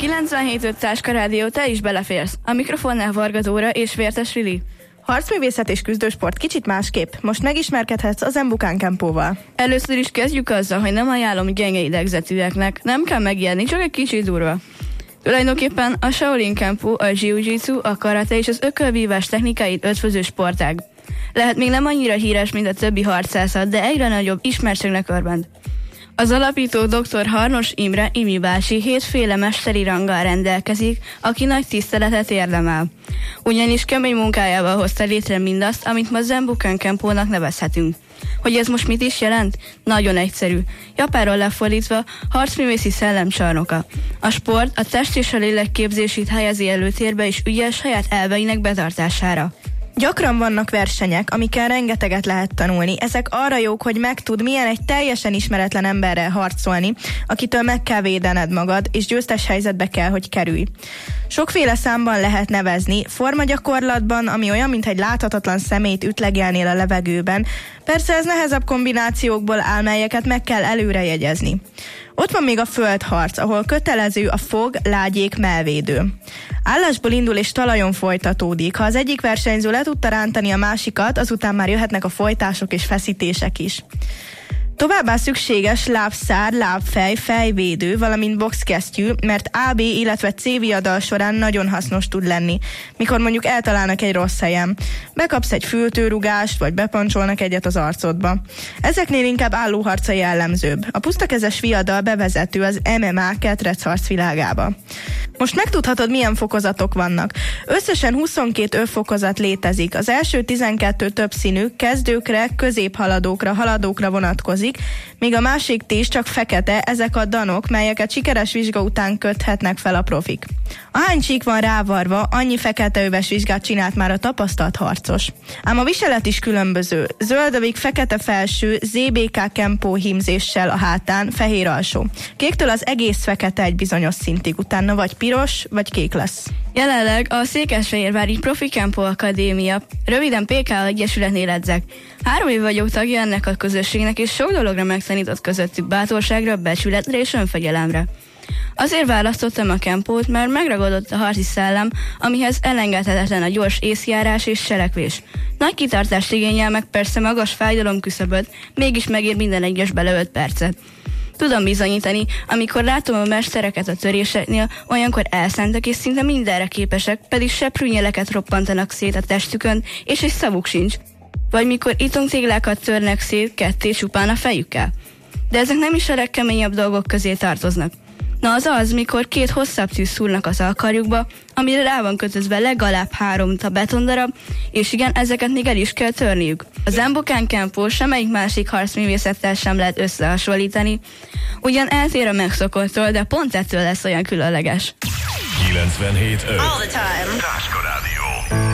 97.5 Táska Rádió, te is beleférsz. A mikrofonnál Varga Dóra és Vértes Vili. Harcművészet és küzdősport kicsit másképp. Most megismerkedhetsz az Embukán Kempóval. Először is kezdjük azzal, hogy nem ajánlom gyenge idegzetűeknek. Nem kell megijedni, csak egy kicsit durva. Tulajdonképpen a Shaolin Kempo, a jiu-jitsu, a karate és az ökölvívás technikáit ötvöző sportág. Lehet még nem annyira híres, mint a többi harcászat, de egyre nagyobb ismertségnek örvend. Az alapító dr. Harnos Imre Imi bácsi 7 mesteri ranggal rendelkezik, aki nagy tiszteletet érdemel. Ugyanis kemény munkájával hozta létre mindazt, amit ma Embukán Kempónak nevezhetünk. Hogy ez most mit is jelent? Nagyon egyszerű. Japánról lefordítva harcművészi szellemcsarnoka. A sport a test és a lélek képzését helyezi előtérbe és ügyel saját elveinek betartására. Gyakran vannak versenyek, amikkel rengeteget lehet tanulni. Ezek arra jók, hogy megtud, milyen egy teljesen ismeretlen emberrel harcolni, akitől meg kell védened magad, és győztes helyzetbe kell, hogy kerülj. Sokféle számban lehet nevezni, formagyakorlatban, ami olyan, mintha egy láthatatlan szemét ütlegelnél a levegőben. Persze ez nehezebb kombinációkból áll, melyeket meg kell előrejegyezni. Ott van még a földharc, ahol kötelező a fog, lágyék, mellvédő. Állásból indul és talajon folytatódik. Ha az egyik versenyző le tudta rántani a másikat, azután már jöhetnek a folytások és feszítések is. Továbbá szükséges lábszár, lábfej, fejvédő, valamint boxkesztyű, mert AB, illetve C viadal során nagyon hasznos tud lenni, mikor mondjuk eltalálnak egy rossz helyen. Bekapsz egy fültőrugást, vagy bepancsolnak egyet az arcodba. Ezeknél inkább állóharca jellemzőbb. A pusztakezes viadal bevezető az MMA ketrecharc világába. Most megtudhatod, milyen fokozatok vannak. Összesen 22 övfokozat létezik. Az első 12 többszínű, kezdőkre, középhaladókra, haladókra vonatkozik, míg a másik 10 csak fekete, ezek a danok, melyeket sikeres vizsga után köthetnek fel a profik. Ahány csík van rávarva, annyi fekete öves vizsgát csinált már a tapasztalt harcos. Ám a viselet is különböző. Zöldövig fekete felső, ZBK Kempo hímzéssel a hátán, fehér alsó. Kéktől az egész fekete egy bizonyos szintig, utána vagy piros, vagy kék lesz. Jelenleg a Székesfehérvári Profi Kempo Akadémia, röviden PK Egyesületnél edzek. 3 év vagyok tagja ennek a közösségnek, és sok dologra megtanított, közöttük bátorságra, becsületre és önfegyelemre. Azért választottam a kempót, mert megragadott a harci szellem, amihez elengedhetetlen a gyors észjárás és cselekvés. Nagy kitartást igényel, meg persze magas fájdalomküszöböt, mégis megér minden egyes bele 5 percet. Tudom bizonyítani, amikor látom a mestereket a töréseknél, olyankor elszántak és szinte mindenre képesek, pedig seprűnyeleket roppantanak szét a testükön, és egy szavuk sincs. Vagy mikor itongtéglákat törnek szét ketté csupán a fejükkel. De ezek nem is a legkeményebb dolgok közé tartoznak. Na az, mikor 2 hosszabb tűz szúrnak az alkarjukba, amire rá van kötözve legalább 3 betondarab, és igen, ezeket még el is kell törniük. Az Embukán Kempo semmelyik másik harcművészettel sem lehet összehasonlítani. Ugyan eltér a megszokottól, de pont ettől lesz olyan különleges. 97.5 Táska Rádió.